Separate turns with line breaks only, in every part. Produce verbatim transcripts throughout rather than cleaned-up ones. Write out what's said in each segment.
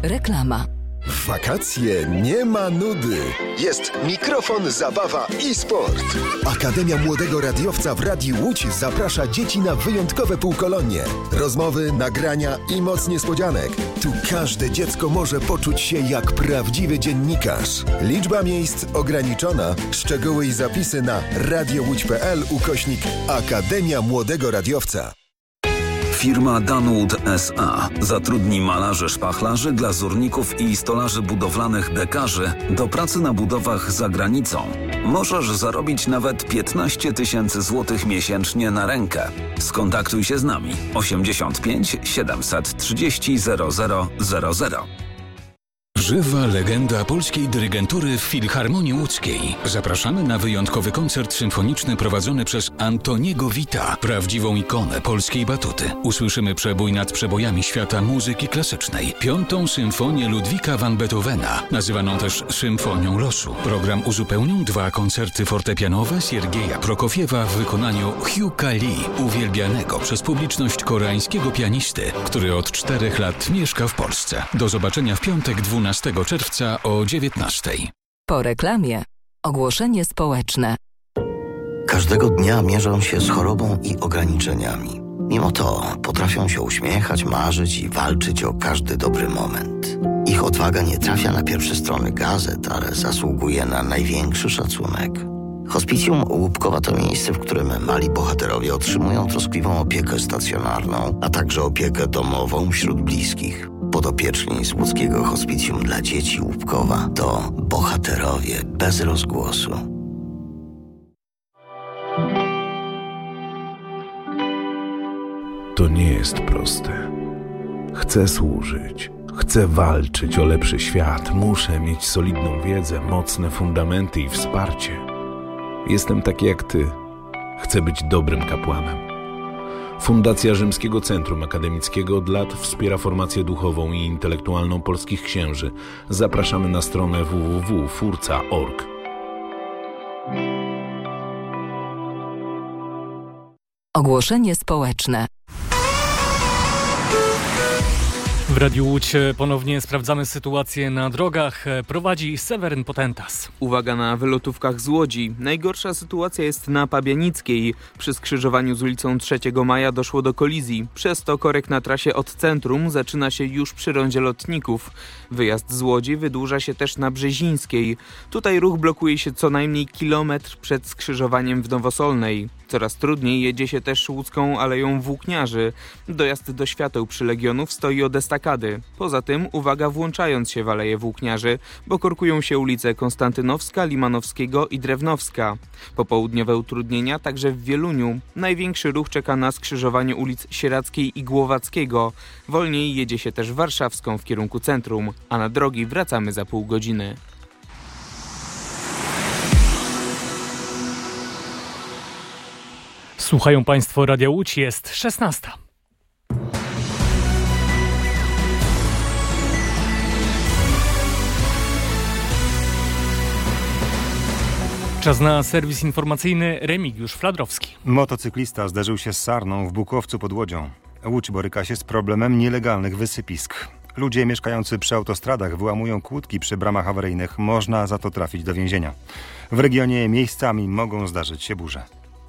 Reklama.
W wakacje nie ma nudy. Jest mikrofon, zabawa i sport. Akademia Młodego Radiowca w Radiu Łódź zaprasza dzieci na wyjątkowe półkolonie. Rozmowy, nagrania i moc niespodzianek. Tu każde dziecko może poczuć się jak prawdziwy dziennikarz. Liczba miejsc ograniczona. Szczegóły i zapisy na radiołódź.pl ukośnik Akademia Młodego Radiowca.
Firma Danwood S A zatrudni malarzy, szpachlarzy, glazurników i stolarzy budowlanych dekarzy do pracy na budowach za granicą. Możesz zarobić nawet piętnaście tysięcy złotych miesięcznie na rękę. Skontaktuj się z nami osiemdziesiąt pięć siedemset trzydzieści zero zero zero zero.
Żywa legenda polskiej dyrygentury w Filharmonii Łódzkiej. Zapraszamy na wyjątkowy koncert symfoniczny prowadzony przez Antoniego Wita, prawdziwą ikonę polskiej batuty. Usłyszymy przebój nad przebojami świata muzyki klasycznej. Piątą symfonię Ludwika van Beethovena, nazywaną też Symfonią Losu. Program uzupełnią dwa koncerty fortepianowe Siergieja Prokofiewa w wykonaniu Hyuka Lee, uwielbianego przez publiczność koreańskiego pianisty, który od czterech lat mieszka w Polsce. Do zobaczenia w piątek dwunastego czerwca o dziewiętnastej.
Po reklamie ogłoszenie społeczne.
Każdego dnia mierzą się z chorobą i ograniczeniami. Mimo to potrafią się uśmiechać, marzyć i walczyć o każdy dobry moment. Ich odwaga nie trafia na pierwsze strony gazet, ale zasługuje na największy szacunek. Hospicjum Łupkowa to miejsce, w którym mali bohaterowie otrzymują troskliwą opiekę stacjonarną, a także opiekę domową wśród bliskich. Podopieczni z łódzkiego Hospicjum dla Dzieci Łupkowa to bohaterowie bez rozgłosu.
To nie jest proste. Chcę służyć, chcę walczyć o lepszy świat, muszę mieć solidną wiedzę, mocne fundamenty i wsparcie. Jestem taki jak ty. Chcę być dobrym kapłanem. Fundacja Rzymskiego Centrum Akademickiego od lat wspiera formację duchową i intelektualną polskich księży. Zapraszamy na stronę w w w kropka furca kropka org.
Ogłoszenie społeczne.
W Radiu Łódź ponownie sprawdzamy sytuację na drogach. Prowadzi Seweryn Potentas.
Uwaga na wylotówkach z Łodzi. Najgorsza sytuacja jest na Pabianickiej. Przy skrzyżowaniu z ulicą trzeciego maja doszło do kolizji. Przez to korek na trasie od centrum zaczyna się już przy rondzie Lotników. Wyjazd z Łodzi wydłuża się też na Brzezińskiej. Tutaj ruch blokuje się co najmniej kilometr przed skrzyżowaniem w Nowosolnej. Coraz trudniej jedzie się też łódzką Aleją Włókniarzy. Dojazd do świateł przy Legionów stoi od estakady. Poza tym uwaga włączając się w Aleję Włókniarzy, bo korkują się ulice Konstantynowska, Limanowskiego i Drewnowska. Popołudniowe utrudnienia także w Wieluniu. Największy ruch czeka na skrzyżowaniu ulic Sieradzkiej i Głowackiego. Wolniej jedzie się też Warszawską w kierunku centrum, a na drogi wracamy za pół godziny.
Słuchają Państwo Radia Łódź, jest szesnasta. Czas na serwis informacyjny. Remigiusz Fladrowski.
Motocyklista zderzył się z sarną w Bukowcu pod Łodzią. Łódź boryka się z problemem nielegalnych wysypisk. Ludzie mieszkający przy autostradach wyłamują kłódki przy bramach awaryjnych. Można za to trafić do więzienia. W regionie miejscami mogą zdarzyć się burze.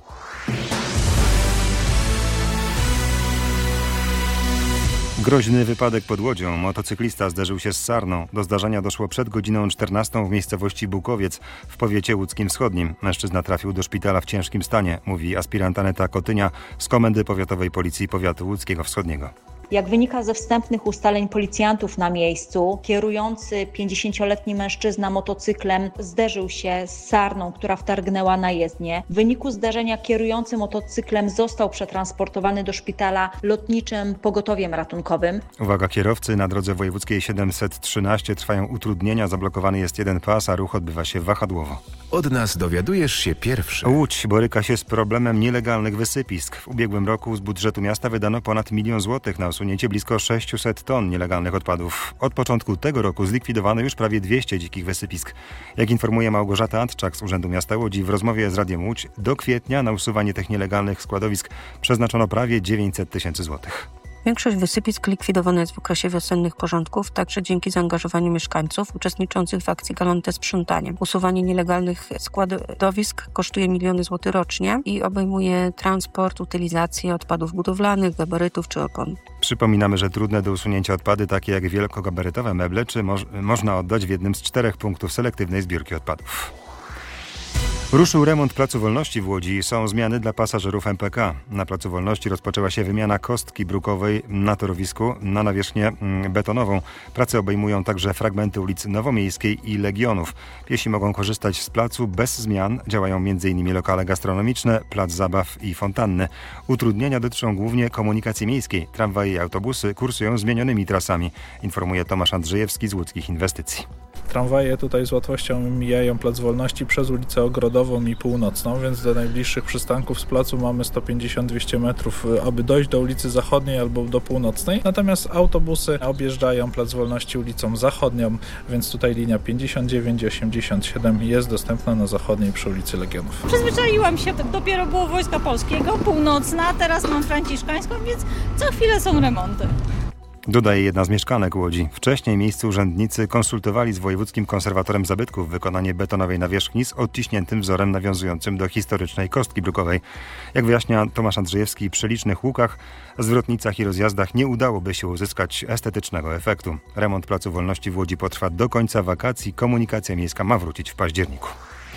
Groźny wypadek pod Łodzią. Motocyklista zderzył się z sarną. Do zdarzenia doszło przed godziną czternastą w miejscowości Bukowiec w powiecie łódzkim wschodnim. Mężczyzna trafił do szpitala w ciężkim stanie, mówi aspirant Aneta Kotynia z Komendy Powiatowej Policji Powiatu Łódzkiego Wschodniego.
Jak wynika ze wstępnych ustaleń policjantów na miejscu, kierujący pięćdziesięcioletni mężczyzna motocyklem zderzył się z sarną, która wtargnęła na jezdnię. W wyniku zdarzenia kierujący motocyklem został przetransportowany do szpitala lotniczym pogotowiem ratunkowym.
Uwaga kierowcy, na drodze wojewódzkiej siedemset trzynaście trwają utrudnienia, zablokowany jest jeden pas, a ruch odbywa się wahadłowo.
Od nas dowiadujesz się pierwszy.
Łódź boryka się z problemem nielegalnych wysypisk. W ubiegłym roku z budżetu miasta wydano ponad milion złotych na usunięcie blisko sześćset ton nielegalnych odpadów. Od początku tego roku zlikwidowano już prawie dwieście dzikich wysypisk. Jak informuje Małgorzata Antczak z Urzędu Miasta Łodzi w rozmowie z Radiem Łódź, do kwietnia na usuwanie tych nielegalnych składowisk przeznaczono prawie dziewięćset tysięcy złotych.
Większość wysypisk likwidowana jest w okresie wiosennych porządków, także dzięki zaangażowaniu mieszkańców uczestniczących w akcji Galante Sprzątanie. Usuwanie nielegalnych składowisk kosztuje miliony złotych rocznie i obejmuje transport, utylizację odpadów budowlanych, gabarytów czy opon.
Przypominamy, że trudne do usunięcia odpady, takie jak wielkogabarytowe meble, czy moż, można oddać w jednym z czterech punktów selektywnej zbiórki odpadów. Ruszył remont Placu Wolności w Łodzi. Są zmiany dla pasażerów M P K. Na Placu Wolności rozpoczęła się wymiana kostki brukowej na torowisku na nawierzchnię betonową. Prace obejmują także fragmenty ulic Nowomiejskiej i Legionów. Piesi mogą korzystać z placu bez zmian. Działają m in lokale gastronomiczne, plac zabaw i fontanny. Utrudnienia dotyczą głównie komunikacji miejskiej. Tramwaje i autobusy kursują zmienionymi trasami, informuje Tomasz Andrzejewski z Łódzkich Inwestycji.
Tramwaje tutaj z łatwością mijają Plac Wolności przez ulicę Ogrodową i Północną, więc do najbliższych przystanków z placu mamy sto pięćdziesiąt do dwustu metrów, aby dojść do ulicy Zachodniej albo do Północnej. Natomiast autobusy objeżdżają Plac Wolności ulicą Zachodnią, więc tutaj linia pięćdziesiąt dziewięć i osiemdziesiąt siedem jest dostępna na Zachodniej przy ulicy Legionów.
Przyzwyczaiłam się, dopiero było Wojska Polskiego, Północna, teraz mam Franciszkańską, więc co chwilę są remonty.
Dodaje jedna z mieszkanek Łodzi. Wcześniej miejscy urzędnicy konsultowali z Wojewódzkim Konserwatorem Zabytków wykonanie betonowej nawierzchni z odciśniętym wzorem nawiązującym do historycznej kostki brukowej. Jak wyjaśnia Tomasz Andrzejewski, przy licznych łukach, zwrotnicach i rozjazdach nie udałoby się uzyskać estetycznego efektu. Remont Placu Wolności w Łodzi potrwa do końca wakacji. Komunikacja miejska ma wrócić w październiku.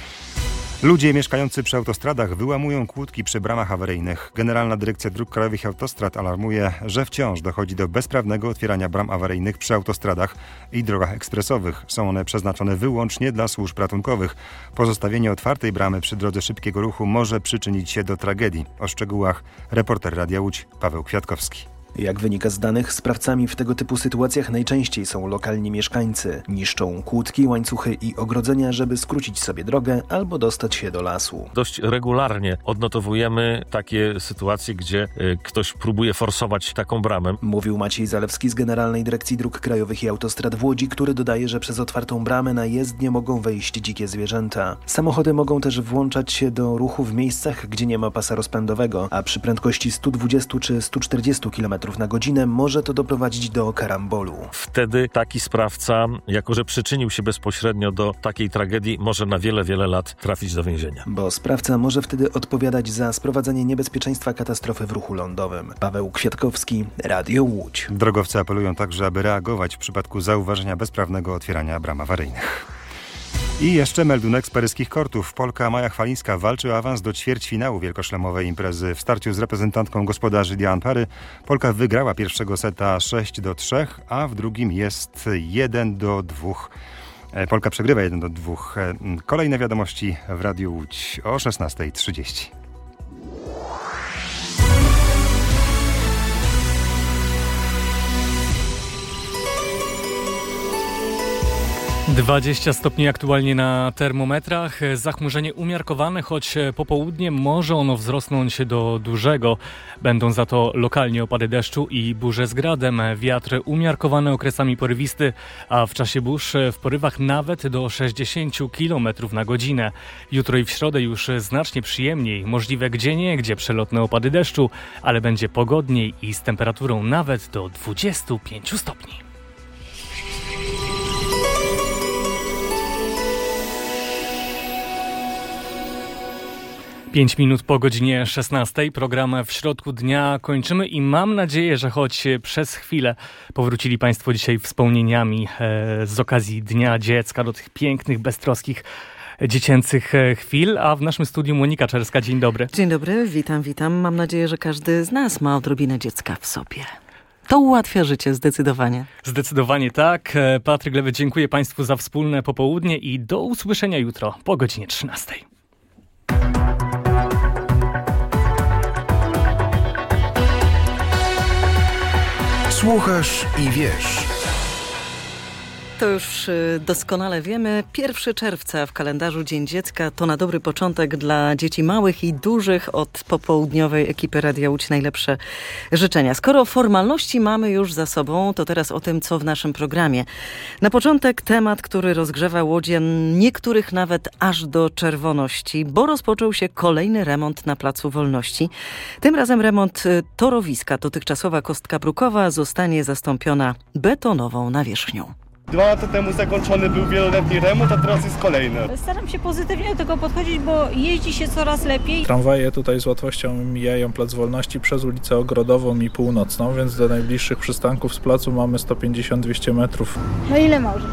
Ludzie mieszkający przy autostradach wyłamują kłódki przy bramach awaryjnych. Generalna Dyrekcja Dróg Krajowych i Autostrad alarmuje, że wciąż dochodzi do bezprawnego otwierania bram awaryjnych przy autostradach i drogach ekspresowych. Są one przeznaczone wyłącznie dla służb ratunkowych. Pozostawienie otwartej bramy przy drodze szybkiego ruchu może przyczynić się do tragedii. O szczegółach reporter Radia Łódź Paweł Kwiatkowski.
Jak wynika z danych, sprawcami w tego typu sytuacjach najczęściej są lokalni mieszkańcy. Niszczą kłódki, łańcuchy i ogrodzenia, żeby skrócić sobie drogę albo dostać się do lasu.
Dość regularnie odnotowujemy takie sytuacje, gdzie y, ktoś próbuje forsować taką bramę.
Mówił Maciej Zalewski z Generalnej Dyrekcji Dróg Krajowych i Autostrad w Łodzi, który dodaje, że przez otwartą bramę na jezdnię mogą wejść dzikie zwierzęta. Samochody mogą też włączać się do ruchu w miejscach, gdzie nie ma pasa rozpędowego, a przy prędkości sto dwadzieścia czy sto czterdzieści kilometrów na godzinę może to doprowadzić do karambolu.
Wtedy taki sprawca, jako że przyczynił się bezpośrednio do takiej tragedii, może na wiele, wiele lat trafić do więzienia.
Bo sprawca może wtedy odpowiadać za sprowadzenie niebezpieczeństwa katastrofy w ruchu lądowym. Paweł Kwiatkowski, Radio Łódź.
Drogowcy apelują także, aby reagować w przypadku zauważenia bezprawnego otwierania bram awaryjnych. I jeszcze meldunek z paryskich kortów. Polka Maja Chwalińska walczy o awans do ćwierćfinału wielkoszlemowej imprezy. W starciu z reprezentantką gospodarzy Diane Parry Polka wygrała pierwszego seta sześć do trzech, a w drugim jest jeden do dwóch. Polka przegrywa jeden do dwóch. Kolejne wiadomości w Radiu Łódź o szesnasta trzydzieści.
dwadzieścia stopni aktualnie na termometrach. Zachmurzenie umiarkowane, choć po południe może ono wzrosnąć do dużego. Będą za to lokalnie opady deszczu i burze z gradem. Wiatr umiarkowany, okresami porywisty, a w czasie burz w porywach nawet do sześćdziesiąt kilometrów na godzinę. Jutro i w środę już znacznie przyjemniej. Możliwe gdzieniegdzie przelotne opady deszczu, ale będzie pogodniej i z temperaturą nawet do dwudziestu pięciu stopni. Pięć minut po godzinie szesnastej. Program w środku dnia kończymy i mam nadzieję, że choć przez chwilę powrócili Państwo dzisiaj wspomnieniami e, z okazji Dnia Dziecka do tych pięknych, beztroskich, dziecięcych chwil, a w naszym studiu Monika Czerska. Dzień dobry.
Dzień dobry, witam, witam. Mam nadzieję, że każdy z nas ma odrobinę dziecka w sobie. To ułatwia życie, zdecydowanie.
Zdecydowanie tak. Patryk Lewy, dziękuję Państwu za wspólne popołudnie i do usłyszenia jutro po godzinie trzynastej.
Słuchasz i wiesz.
To już doskonale wiemy. pierwszego czerwca w kalendarzu Dzień Dziecka to na dobry początek dla dzieci małych i dużych. Od popołudniowej ekipy Radia Łódź najlepsze życzenia. Skoro formalności mamy już za sobą, to teraz o tym, co w naszym programie. Na początek temat, który rozgrzewa łodzian, niektórych nawet aż do czerwoności, bo rozpoczął się kolejny remont na Placu Wolności. Tym razem remont torowiska. Dotychczasowa kostka brukowa zostanie zastąpiona betonową nawierzchnią.
Dwa lata temu zakończony był wieloletni remont, a teraz jest kolejny.
Staram się pozytywnie do tego podchodzić, bo jeździ się coraz lepiej.
Tramwaje tutaj z łatwością mijają Plac Wolności przez ulicę Ogrodową i Północną, więc do najbliższych przystanków z placu mamy sto pięćdziesiąt do dwustu metrów.
No ile można?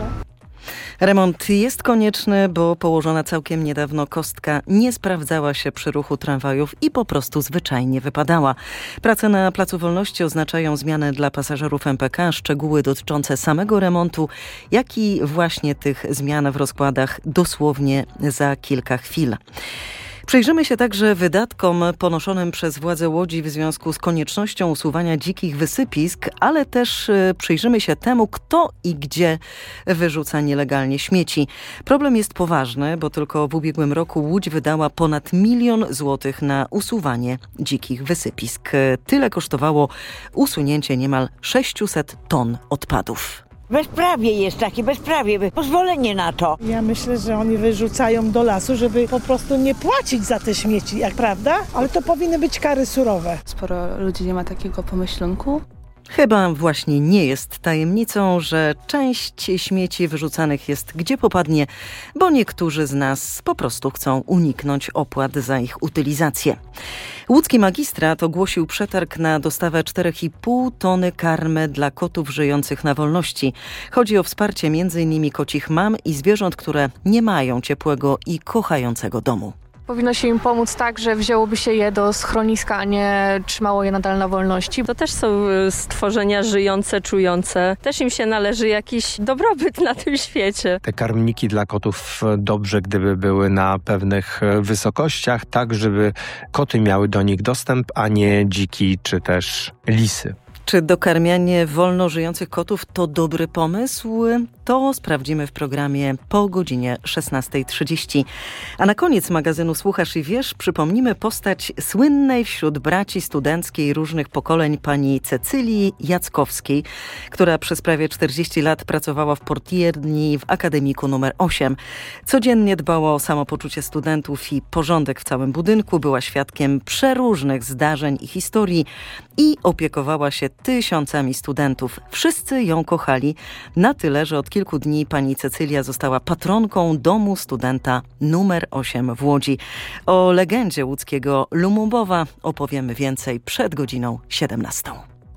Remont jest konieczny, bo położona całkiem niedawno kostka nie sprawdzała się przy ruchu tramwajów i po prostu zwyczajnie wypadała. Prace na Placu Wolności oznaczają zmianę dla pasażerów M P K. Szczegóły dotyczące samego remontu, jak i właśnie tych zmian w rozkładach dosłownie za kilka chwil. Przyjrzymy się także wydatkom ponoszonym przez władze Łodzi w związku z koniecznością usuwania dzikich wysypisk, ale też przyjrzymy się temu, kto i gdzie wyrzuca nielegalnie śmieci. Problem jest poważny, bo tylko w ubiegłym roku Łódź wydała ponad milion złotych na usuwanie dzikich wysypisk. Tyle kosztowało usunięcie niemal sześciuset ton odpadów.
Bezprawie jest takie, bezprawie, pozwolenie na to.
Ja myślę, że oni wyrzucają do lasu, żeby po prostu nie płacić za te śmieci, jak prawda? Ale to powinny być kary surowe.
Sporo ludzi nie ma takiego pomyślunku.
Chyba właśnie nie jest tajemnicą, że część śmieci wyrzucanych jest gdzie popadnie, bo niektórzy z nas po prostu chcą uniknąć opłat za ich utylizację. Łódzki magistrat ogłosił przetarg na dostawę cztery i pół tony karmy dla kotów żyjących na wolności. Chodzi o wsparcie między innymi kocich mam i zwierząt, które nie mają ciepłego i kochającego domu.
Powinno się im pomóc tak, że wzięłoby się je do schroniska, a nie trzymało je nadal na wolności.
To też są stworzenia żyjące, czujące. Też im się należy jakiś dobrobyt na tym świecie.
Te karmniki dla kotów dobrze, gdyby były na pewnych wysokościach, tak żeby koty miały do nich dostęp, a nie dziki czy też lisy.
Czy dokarmianie wolno żyjących kotów to dobry pomysł? To sprawdzimy w programie po godzinie szesnastej trzydzieści. A na koniec magazynu Słuchasz i Wiesz przypomnimy postać słynnej wśród braci studenckiej różnych pokoleń pani Cecylii Jackowskiej, która przez prawie czterdzieści lat pracowała w portierni w Akademiku numer osiem. Codziennie dbała o samopoczucie studentów i porządek w całym budynku, była świadkiem przeróżnych zdarzeń i historii i opiekowała się tysiącami studentów. Wszyscy ją kochali na tyle, że od kilku dni pani Cecylia została patronką domu studenta numer osiem w Łodzi. O legendzie łódzkiego Lumobowa opowiemy więcej przed godziną siedemnastą.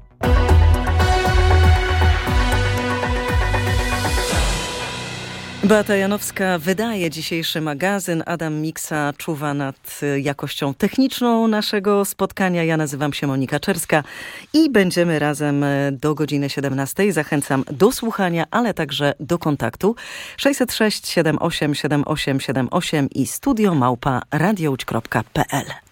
Beata Janowska wydaje dzisiejszy magazyn. Adam Miksa czuwa nad jakością techniczną naszego spotkania. Ja nazywam się Monika Czerska i będziemy razem do godziny siedemnastej. Zachęcam do słuchania, ale także do kontaktu. sześćset sześć siedem osiem siedem osiem siedem osiem i studio małpa radiołódź kropka p l.